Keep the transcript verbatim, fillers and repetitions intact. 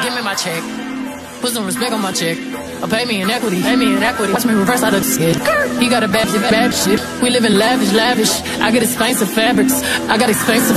give me my check. Put some respect on my check. Or pay me in equity, pay me in equity. Watch me reverse out of the skid. He got a bad shit, bad shit. We live in lavish, lavish. I got expensive fabrics. I got expensive